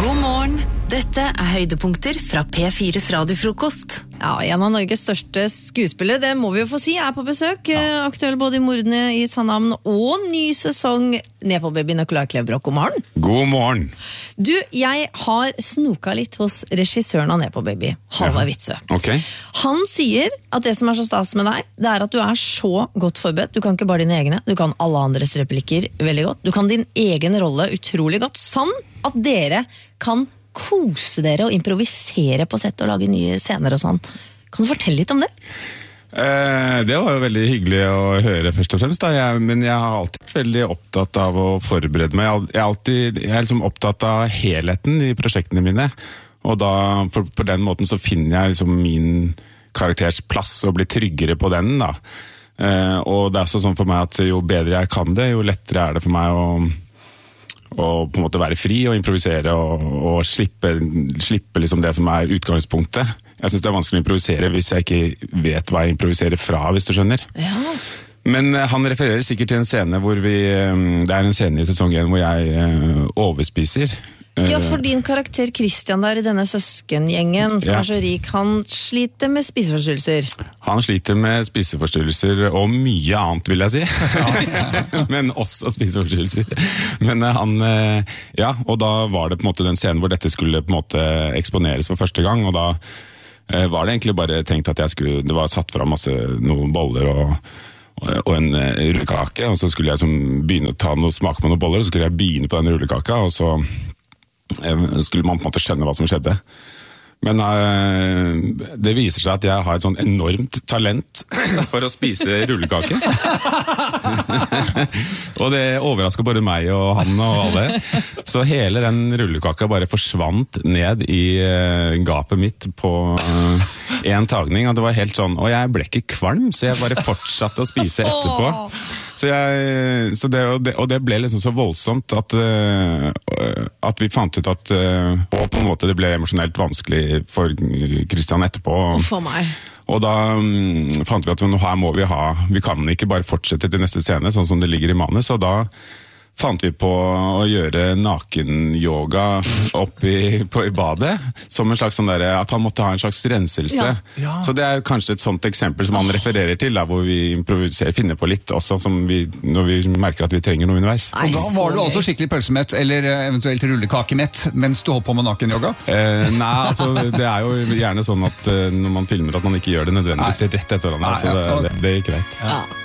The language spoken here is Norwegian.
God morgen, dette høydepunkter fra P4's radiofrokost. Ja, en av Norges største skuespillere, det må vi jo få si, på besøk. Aktuell både i Mordene i Sandhamn og ny sesong Nepo Baby Nicolai Klevebrok. God morgen. God morgen. Du, jeg har snoka litt hos regissøren av Nepo Baby, Halvard Witzøe. Okay. Han sier at det som så stas med deg, det at du så godt forberedt. Du kan ikke bare dine egne, du kan alle andres replikker veldig godt. Du kan din egen rolle utrolig godt, sånn at dere kan kose dere og improvisere på sett og lage nye scener og sånn. Kan du fortelle litt om det? Det var jo veldig hyggelig å høre først og fremst da. Men jeg har alltid vært veldig opptatt av å forberede meg. Jeg er liksom opptatt av helheten i prosjektene mine. Og da, på den måten så finner jeg liksom min karakters plass og blir tryggere på den da. Og det så sånn for meg at jo bedre jeg kan det, jo lettere det for meg å på en måte være fri og improvisere og slippe liksom det som utgangspunktet. Jeg synes det vanskelig å improvisere hvis jeg ikke vet hva jeg improviserer fra, hvis du skjønner. Ja. Men han refererer sikkert til en scene hvor det en scene i sesong 1 hvor jeg overspiser. Ja, for din karakter Christian der i denne søskengjengen som så rik, han sliter med spiseforstyrrelser. Han sliter med spiseforstyrrelser og mye annet, vil jeg si. Men også spiseforstyrrelser. Men og da var det på en måte den scenen hvor dette skulle på en måte eksponeres for første gang, og da var det egentlig bare tenkt at det var satt fram noen boller og en rullekake, og så skulle jeg begynne å ta smake på noen boller, og så skulle jeg begynne på den rullekaka, og så skulle man på en måte skjønne hva som skjedde. Men det viser seg at jeg har et sånn enormt talent for å spise rullekake. Og det overrasket både meg og han og alle. Så hele den rullekaka bare forsvant ned i gapet mitt på en tagning. Og det var helt sånn, og jeg ble ikke kvalm, så jeg bare fortsatte å spise etterpå. Og det ble liksom så voldsomt at vi fant ut at og på en måte det ble emosjonelt vanskelig for Christian etterpå. For meg. Og da fant vi at her må vi kan ikke bare fortsette til neste scene, sånn som det ligger i manus, og da fant vi på å gjøre naken-yoga i badet, som en slags sånn der, at han måtte ha en slags renselse. Ja. Så det kanskje et sånt eksempel som han refererer til, hvor vi finner på litt også, når vi merker at vi trenger noe underveis. Og da var du altså skikkelig pølsemett, eller eventuelt rullekakemett, mens du holdt på med naken-yoga? Nei, altså det jo gjerne sånn at når man filmer at man ikke gjør det nødvendigvis rett etter hverandre, så det gikk greit. Ja.